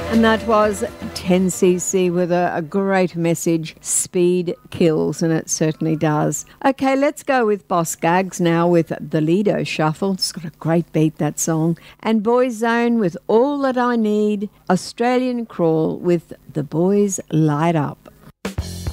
And that was 10cc with a great message. Speed kills, and it certainly does. Okay, let's go with Boss Gags now with the Lido Shuffle. It's got a great beat, that song. And Boyzone with All That I Need. Australian Crawl with The Boys Light Up.